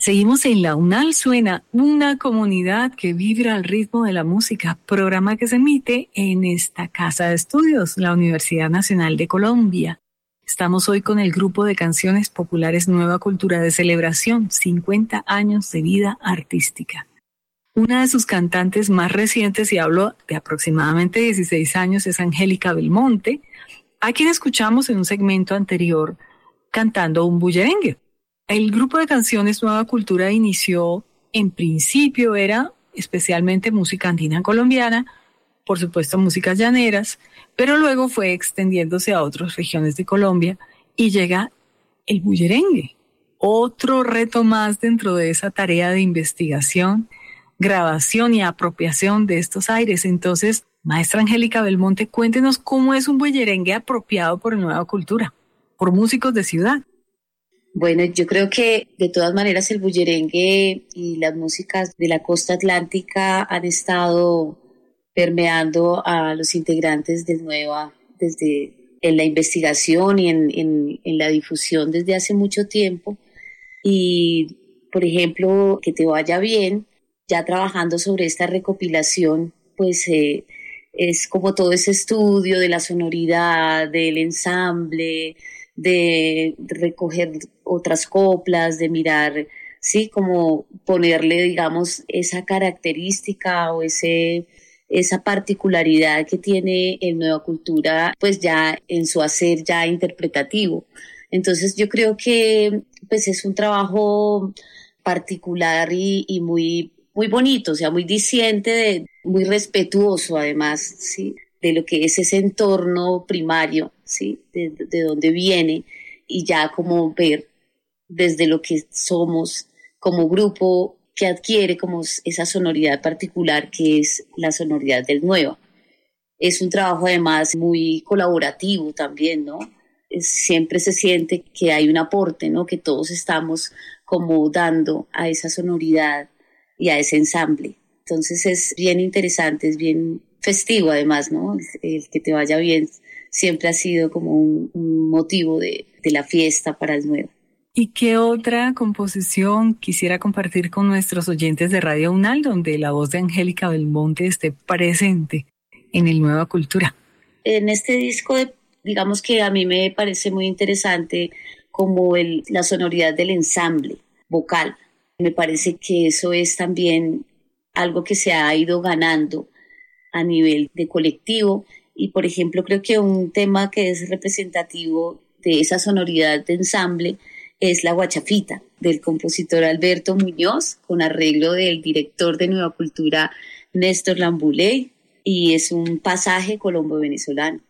Seguimos en La UNAL Suena, una comunidad que vibra al ritmo de la música, programa que se emite en esta casa de estudios, la Universidad Nacional de Colombia. Estamos hoy con el grupo de canciones populares Nueva Cultura de celebración, 50 años de vida artística. Una de sus cantantes más recientes, y hablo de aproximadamente 16 años, es Angélica Belmonte, a quien escuchamos en un segmento anterior cantando un bullerengue. El grupo de canciones Nueva Cultura inició, en principio era especialmente música andina colombiana, por supuesto músicas llaneras, pero luego fue extendiéndose a otras regiones de Colombia y llega el bullerengue, otro reto más dentro de esa tarea de investigación, grabación y apropiación de estos aires. Entonces, maestra Angélica Belmonte, cuéntenos cómo es un bullerengue apropiado por Nueva Cultura, por músicos de ciudad. Bueno, yo creo que de todas maneras el bullerengue y las músicas de la costa atlántica han estado permeando a los integrantes de Nueva desde en la investigación y en la difusión desde hace mucho tiempo. Y, por ejemplo, Que te vaya bien, ya trabajando sobre esta recopilación, pues es como todo ese estudio de la sonoridad, del ensamble, de recoger otras coplas, de mirar, sí, como ponerle, digamos, esa característica o esa particularidad que tiene el Nueva Cultura, pues ya en su hacer ya interpretativo. Entonces yo creo que pues es un trabajo particular y muy, muy bonito, o sea, muy diciente, muy respetuoso además, sí, de lo que es ese entorno primario, ¿sí? De dónde viene, y ya como ver desde lo que somos como grupo que adquiere como esa sonoridad particular que es la sonoridad del Nueva. Es un trabajo además muy colaborativo también, ¿no? Siempre se siente que hay un aporte, ¿no? Que todos estamos como dando a esa sonoridad y a ese ensamble. Entonces es bien interesante, es bien festivo además, ¿no? El Que te vaya bien siempre ha sido como un motivo de la fiesta para el Nuevo. ¿Y qué otra composición quisiera compartir con nuestros oyentes de Radio UNAL, donde la voz de Angélica Belmonte esté presente en el Nueva Cultura? En este disco, digamos que a mí me parece muy interesante como la sonoridad del ensamble vocal. Me parece que eso es también algo que se ha ido ganando a nivel de colectivo, y por ejemplo creo que un tema que es representativo de esa sonoridad de ensamble es La Guachafita, del compositor Alberto Muñoz, con arreglo del director de Nueva Cultura Néstor Lambuley, y es un pasaje colombo-venezolano.